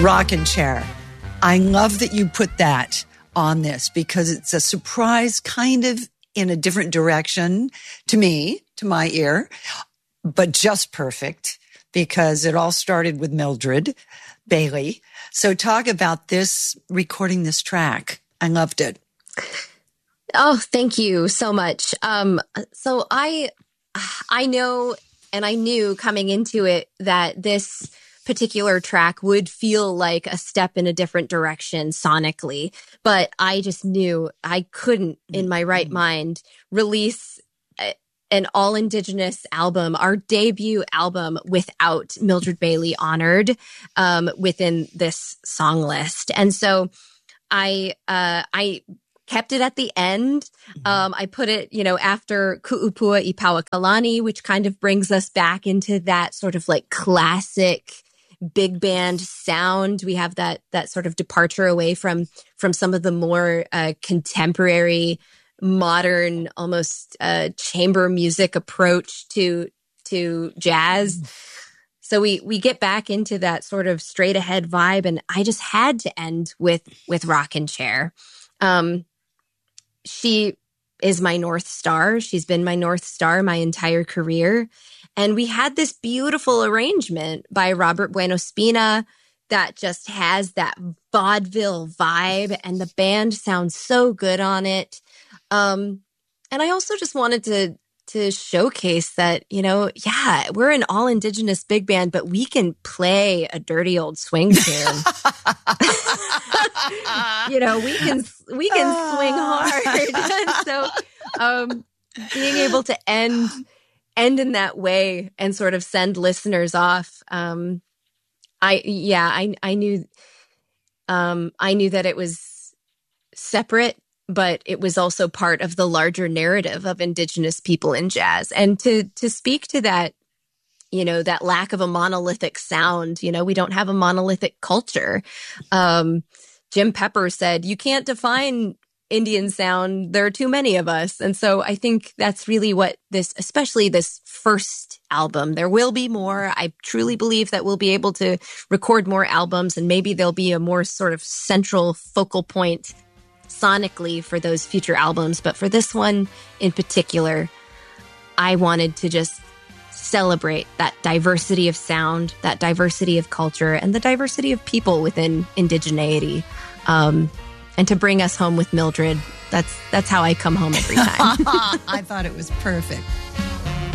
Rockin' Chair. I love that you put that on this because it's a surprise kind of in a different direction to me, to my ear, but just perfect because it all started with Mildred Bailey. So talk about this, recording this track. I loved it. Oh, thank you so much. So I know, and I knew coming into it that this particular track would feel like a step in a different direction sonically, but I just knew I couldn't in my right mind release an all Indigenous album, our debut album, without Mildred Bailey honored within this song list. And so I kept it at the end. I put it, after Ku'upua i Pauakalani, which kind of brings us back into that sort of like classic big band sound. We have that sort of departure away from some of the more contemporary, modern, almost chamber music approach to jazz. So we get back into that sort of straight ahead vibe, and I just had to end with Rockin' Chair. She is my North Star. She's been my North Star my entire career. And we had this beautiful arrangement by Robert Bueno Spina that just has that vaudeville vibe, and the band sounds so good on it. And I also just wanted to showcase that, we're an all Indigenous big band, but we can play a dirty old swing tune. We can swing hard. And so, being able to end in that way and sort of send listeners off. I knew that it was separate, but it was also part of the larger narrative of Indigenous people in jazz. And to speak to that, that lack of a monolithic sound, we don't have a monolithic culture. Jim Pepper said, you can't define Indian sound. There are too many of us. And so I think that's really what especially this first album, there will be more. I truly believe that we'll be able to record more albums, and maybe there'll be a more sort of central focal point sonically for those future albums. But for this one in particular, I wanted to just celebrate that diversity of sound, that diversity of culture, and the diversity of people within indigeneity. And to bring us home with Mildred, that's how I come home every time. I thought it was perfect.